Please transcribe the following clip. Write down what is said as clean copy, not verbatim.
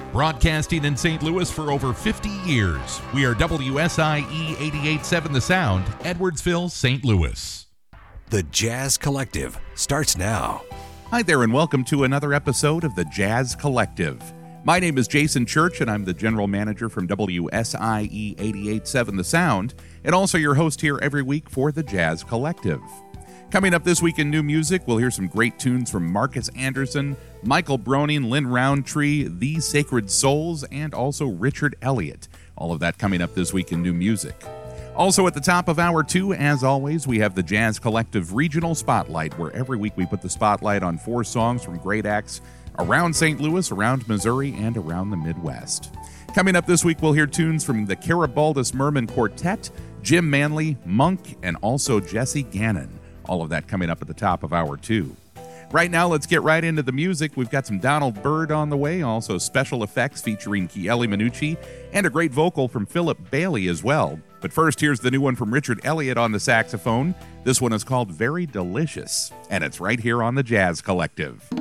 Broadcasting in St. Louis for over 50 years, we are WSIE 88.7 The Sound, Edwardsville, St. Louis. The Jazz Collective starts now. Hi there and welcome to another episode of The Jazz Collective. My name is Jason Church and I'm the general manager from WSIE 88.7 The Sound and also your host here every week for The Jazz Collective. Coming up this week in new music, we'll hear some great tunes from Marcus Anderson, Michael Broning, Lynn Roundtree, The Sacred Souls, and also Richard Elliott. All of that coming up this week in new music. Also at the top of hour 2, as always, we have the Jazz Collective Regional Spotlight, where every week we put the spotlight on 4 songs from great acts around St. Louis, around Missouri, and around the Midwest. Coming up this week, we'll hear tunes from the Carabaldus Merman Quartet, Jim Manley, Monk, and also Jesse Gannon. All of that coming up at the top of hour 2. Right now, let's get right into the music. We've got some Donald Byrd on the way, also special effects featuring Chieli Minucci, and a great vocal from Philip Bailey as well. But first, here's the new one from Richard Elliott on the saxophone. This one is called Very Delicious, and it's right here on the Jazz Collective.